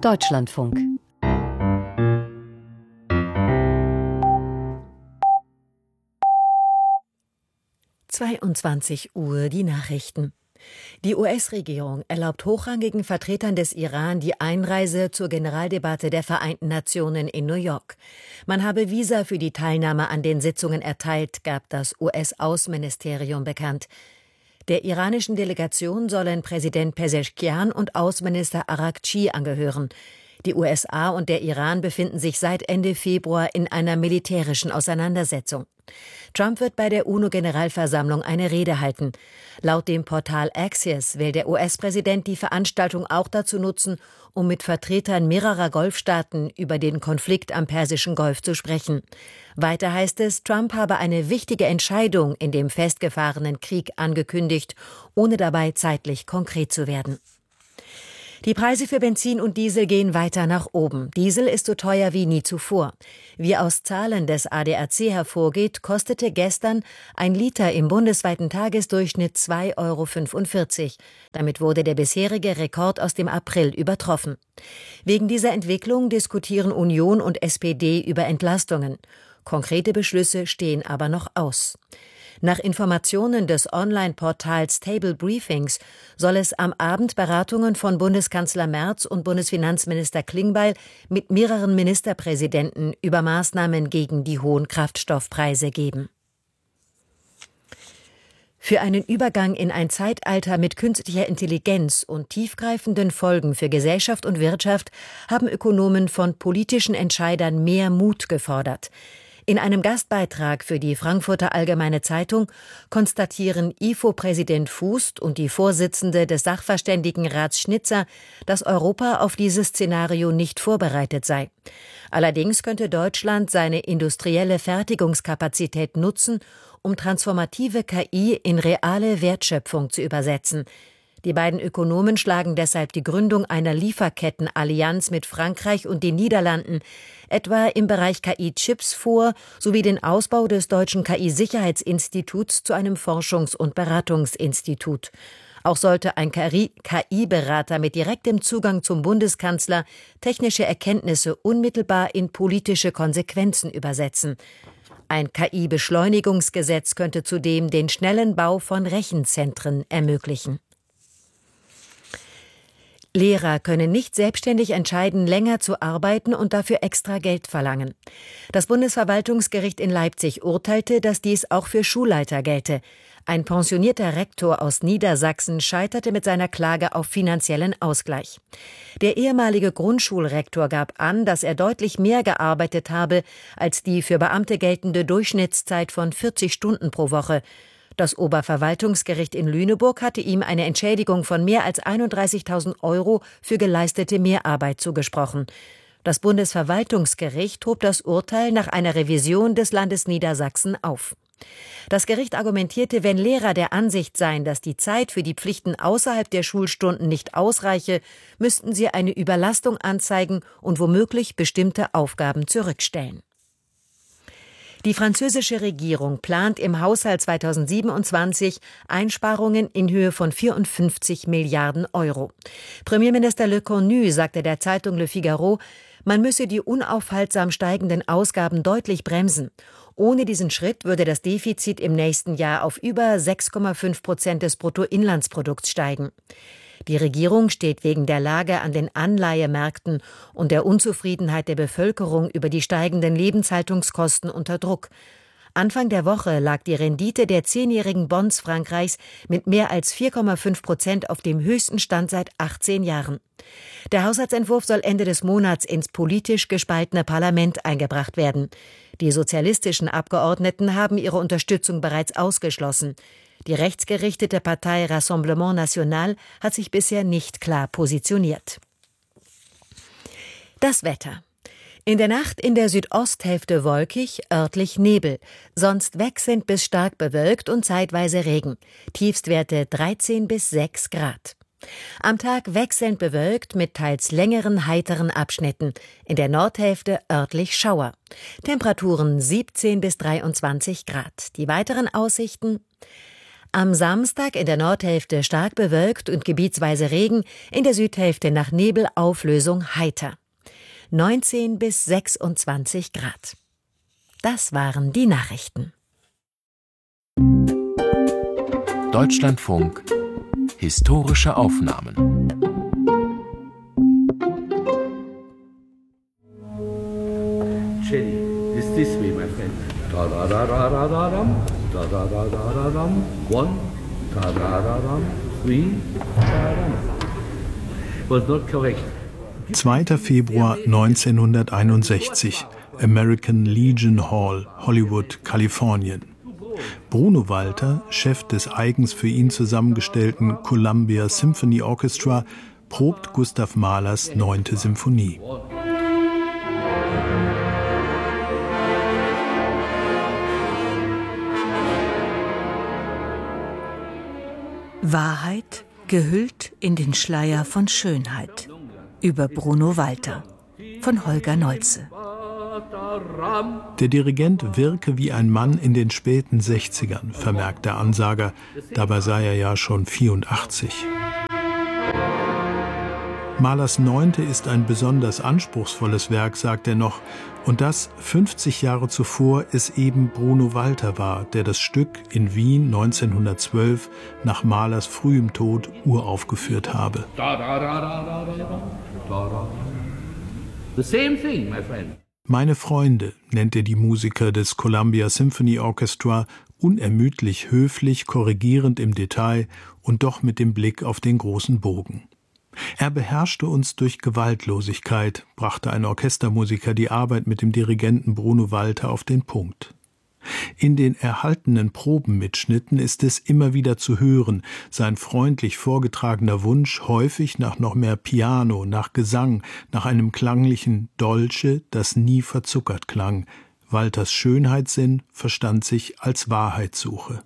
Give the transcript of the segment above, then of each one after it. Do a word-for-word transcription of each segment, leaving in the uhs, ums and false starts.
Deutschlandfunk. zweiundzwanzig Uhr, die Nachrichten. Die U S-Regierung erlaubt hochrangigen Vertretern des Iran die Einreise zur Generaldebatte der Vereinten Nationen in New York. Man habe Visa für die Teilnahme an den Sitzungen erteilt, gab das U S-Außenministerium bekannt. Der iranischen Delegation sollen Präsident Pezeshkian und Außenminister Araghchi angehören. Die U S A und der Iran befinden sich seit Ende Februar in einer militärischen Auseinandersetzung. Trump wird bei der UNO-Generalversammlung eine Rede halten. Laut dem Portal Axios will der U S-Präsident die Veranstaltung auch dazu nutzen, um mit Vertretern mehrerer Golfstaaten über den Konflikt am Persischen Golf zu sprechen. Weiter heißt es, Trump habe eine wichtige Entscheidung in dem festgefahrenen Krieg angekündigt, ohne dabei zeitlich konkret zu werden. Die Preise für Benzin und Diesel gehen weiter nach oben. Diesel ist so teuer wie nie zuvor. Wie aus Zahlen des A D A C hervorgeht, kostete gestern ein Liter im bundesweiten Tagesdurchschnitt zwei Euro fünfundvierzig. Damit wurde der bisherige Rekord aus dem April übertroffen. Wegen dieser Entwicklung diskutieren Union und S P D über Entlastungen. Konkrete Beschlüsse stehen aber noch aus. Nach Informationen des Online-Portals Table Briefings soll es am Abend Beratungen von Bundeskanzler Merz und Bundesfinanzminister Klingbeil mit mehreren Ministerpräsidenten über Maßnahmen gegen die hohen Kraftstoffpreise geben. Für einen Übergang in ein Zeitalter mit künstlicher Intelligenz und tiefgreifenden Folgen für Gesellschaft und Wirtschaft haben Ökonomen von politischen Entscheidern mehr Mut gefordert. In einem Gastbeitrag für die Frankfurter Allgemeine Zeitung konstatieren I F O-Präsident Fußt und die Vorsitzende des Sachverständigenrats Schnitzer, dass Europa auf dieses Szenario nicht vorbereitet sei. Allerdings könnte Deutschland seine industrielle Fertigungskapazität nutzen, um transformative K I in reale Wertschöpfung zu übersetzen. Die beiden Ökonomen schlagen deshalb die Gründung einer Lieferkettenallianz mit Frankreich und den Niederlanden, etwa im Bereich K I-Chips vor, sowie den Ausbau des Deutschen K I-Sicherheitsinstituts zu einem Forschungs- und Beratungsinstitut. Auch sollte ein K I-Berater mit direktem Zugang zum Bundeskanzler technische Erkenntnisse unmittelbar in politische Konsequenzen übersetzen. Ein K I-Beschleunigungsgesetz könnte zudem den schnellen Bau von Rechenzentren ermöglichen. Lehrer können nicht selbstständig entscheiden, länger zu arbeiten und dafür extra Geld verlangen. Das Bundesverwaltungsgericht in Leipzig urteilte, dass dies auch für Schulleiter gelte. Ein pensionierter Rektor aus Niedersachsen scheiterte mit seiner Klage auf finanziellen Ausgleich. Der ehemalige Grundschulrektor gab an, dass er deutlich mehr gearbeitet habe als die für Beamte geltende Durchschnittszeit von vierzig Stunden pro Woche. Das Oberverwaltungsgericht in Lüneburg hatte ihm eine Entschädigung von mehr als einunddreißigtausend Euro für geleistete Mehrarbeit zugesprochen. Das Bundesverwaltungsgericht hob das Urteil nach einer Revision des Landes Niedersachsen auf. Das Gericht argumentierte, wenn Lehrer der Ansicht seien, dass die Zeit für die Pflichten außerhalb der Schulstunden nicht ausreiche, müssten sie eine Überlastung anzeigen und womöglich bestimmte Aufgaben zurückstellen. Die französische Regierung plant im Haushalt zweitausendsiebenundzwanzig Einsparungen in Höhe von vierundfünfzig Milliarden Euro. Premierminister Le Cornu sagte der Zeitung Le Figaro, man müsse die unaufhaltsam steigenden Ausgaben deutlich bremsen. Ohne diesen Schritt würde das Defizit im nächsten Jahr auf über sechs Komma fünf Prozent des Bruttoinlandsprodukts steigen. Die Regierung steht wegen der Lage an den Anleihemärkten und der Unzufriedenheit der Bevölkerung über die steigenden Lebenshaltungskosten unter Druck. Anfang der Woche lag die Rendite der zehnjährigen Bonds Frankreichs mit mehr als vier Komma fünf Prozent auf dem höchsten Stand seit achtzehn Jahren. Der Haushaltsentwurf soll Ende des Monats ins politisch gespaltene Parlament eingebracht werden. Die sozialistischen Abgeordneten haben ihre Unterstützung bereits ausgeschlossen. Die rechtsgerichtete Partei Rassemblement National hat sich bisher nicht klar positioniert. Das Wetter. In der Nacht in der Südosthälfte wolkig, örtlich Nebel, sonst wechselnd bis stark bewölkt und zeitweise Regen. Tiefstwerte dreizehn bis sechs Grad. Am Tag wechselnd bewölkt mit teils längeren, heiteren Abschnitten. In der Nordhälfte örtlich Schauer. Temperaturen siebzehn bis dreiundzwanzig Grad. Die weiteren Aussichten: Am Samstag in der Nordhälfte stark bewölkt und gebietsweise Regen, in der Südhälfte nach Nebelauflösung heiter. neunzehn bis sechsundzwanzig Grad. Das waren die Nachrichten. Deutschlandfunk Historische Aufnahmen. Jenny, is this way, my friend? Da da da da da da dum, da da da da da dum, one, da da da dum, three, da dum. Was not correct. zweiter Februar neunzehnhunderteinundsechzig, American Legion Hall, Hollywood, Kalifornien. Bruno Walter, Chef des eigens für ihn zusammengestellten Columbia Symphony Orchestra, probt Gustav Mahlers neunte Symphonie. Wahrheit gehüllt in den Schleier von Schönheit. Über Bruno Walter von Holger Nolze. Der Dirigent wirke wie ein Mann in den späten sechzigern, vermerkt der Ansager. Dabei sei er ja schon vierundachtzig. Mahlers Neunte ist ein besonders anspruchsvolles Werk, sagt er noch. Und das fünfzig Jahre zuvor es eben Bruno Walter war, der das Stück in Wien neunzehnhundertzwölf nach Mahlers frühem Tod uraufgeführt habe. The same thing, my friend. Meine Freunde nennt er die Musiker des Columbia Symphony Orchestra, unermüdlich höflich, korrigierend im Detail und doch mit dem Blick auf den großen Bogen. Er beherrschte uns durch Gewaltlosigkeit, brachte ein Orchestermusiker die Arbeit mit dem Dirigenten Bruno Walter auf den Punkt. In den erhaltenen Probenmitschnitten ist es immer wieder zu hören, sein freundlich vorgetragener Wunsch häufig nach noch mehr Piano, nach Gesang, nach einem klanglichen Dolce, das nie verzuckert klang. Walters Schönheitssinn verstand sich als Wahrheitssuche.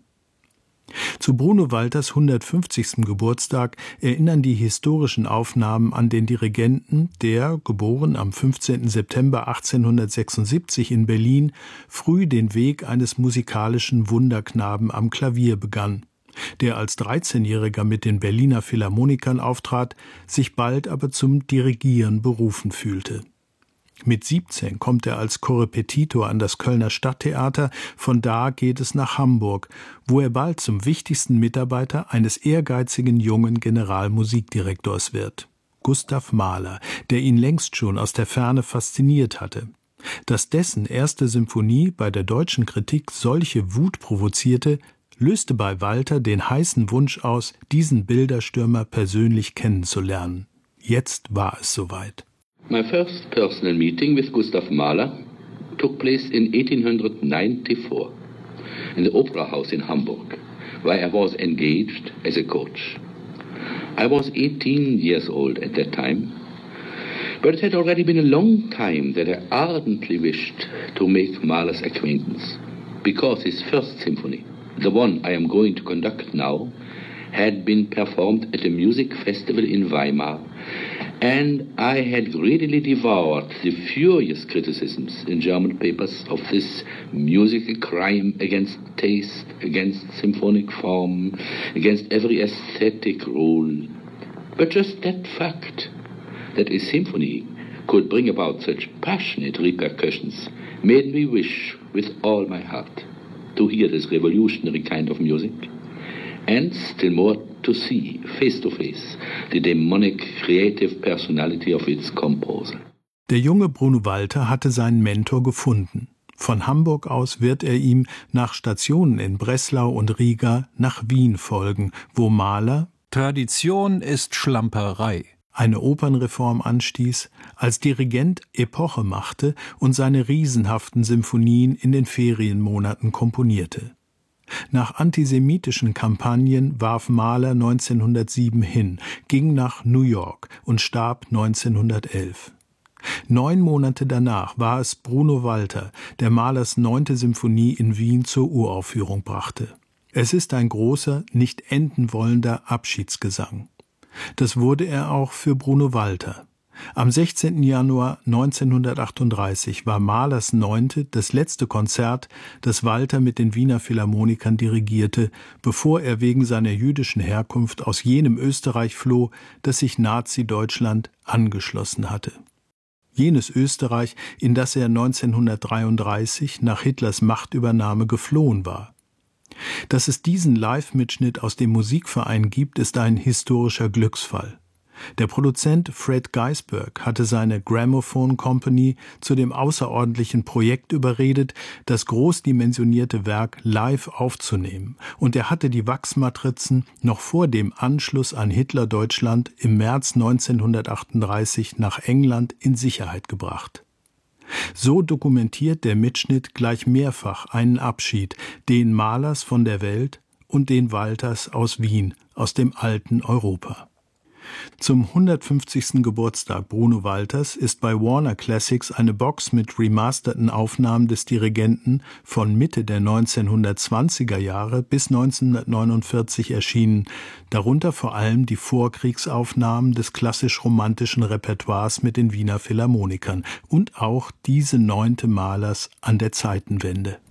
Zu Bruno Walters hundertfünfzigsten Geburtstag erinnern die historischen Aufnahmen an den Dirigenten, der, geboren am fünfzehnten September achtzehnhundertsechsundsiebzig in Berlin, früh den Weg eines musikalischen Wunderknaben am Klavier begann, der als dreizehnjähriger mit den Berliner Philharmonikern auftrat, sich bald aber zum Dirigieren berufen fühlte. Mit siebzehn kommt er als Korrepetitor an das Kölner Stadttheater, von da geht es nach Hamburg, wo er bald zum wichtigsten Mitarbeiter eines ehrgeizigen jungen Generalmusikdirektors wird. Gustav Mahler, der ihn längst schon aus der Ferne fasziniert hatte. Dass dessen erste Symphonie bei der deutschen Kritik solche Wut provozierte, löste bei Walter den heißen Wunsch aus, diesen Bilderstürmer persönlich kennenzulernen. Jetzt war es soweit. My first personal meeting with Gustav Mahler took place in eighteen ninety-four in the Opera House in Hamburg, where I was engaged as a coach. I was eighteen years old at that time, but it had already been a long time that I ardently wished to make Mahler's acquaintance, because his first symphony, the one I am going to conduct now, had been performed at a music festival in Weimar, and I had greedily devoured the furious criticisms in German papers of this musical crime against taste, against symphonic form, against every aesthetic rule. But just that fact, that a symphony could bring about such passionate repercussions, made me wish with all my heart to hear this revolutionary kind of music, and still more to see, face to face, the demonic creative personality of its composer. Der junge Bruno Walter hatte seinen Mentor gefunden. Von Hamburg aus wird er ihm nach Stationen in Breslau und Riga nach Wien folgen, wo Mahler Tradition ist Schlamperei eine Opernreform anstieß, als Dirigent Epoche machte und seine riesenhaften Symphonien in den Ferienmonaten komponierte. Nach antisemitischen Kampagnen warf Mahler neunzehnhundertsieben hin, ging nach New York und starb neunzehnhundertelf. Neun Monate danach war es Bruno Walter, der Mahlers neunte Symphonie in Wien zur Uraufführung brachte. Es ist ein großer, nicht enden wollender Abschiedsgesang. Das wurde er auch für Bruno Walter. Am sechzehnten Januar neunzehnhundertachtunddreißig war Mahlers neunte, das letzte Konzert, das Walter mit den Wiener Philharmonikern dirigierte, bevor er wegen seiner jüdischen Herkunft aus jenem Österreich floh, das sich Nazi-Deutschland angeschlossen hatte. Jenes Österreich, in das er neunzehnhundertdreiunddreißig nach Hitlers Machtübernahme geflohen war. Dass es diesen Live-Mitschnitt aus dem Musikverein gibt, ist ein historischer Glücksfall. Der Produzent Fred Geisberg hatte seine Gramophone Company zu dem außerordentlichen Projekt überredet, das großdimensionierte Werk live aufzunehmen, und er hatte die Wachsmatrizen noch vor dem Anschluss an Hitler-Deutschland im März neunzehnhundertachtunddreißig nach England in Sicherheit gebracht. So dokumentiert der Mitschnitt gleich mehrfach einen Abschied, den Mahlers von der Welt und den Walters aus Wien, aus dem alten Europa. Zum hundertfünfzigsten Geburtstag Bruno Walters ist bei Warner Classics eine Box mit remasterten Aufnahmen des Dirigenten von Mitte der neunzehnhundertzwanziger Jahre bis neunzehnhundertneunundvierzig erschienen, darunter vor allem die Vorkriegsaufnahmen des klassisch-romantischen Repertoires mit den Wiener Philharmonikern und auch diese neunte Mahlers an der Zeitenwende.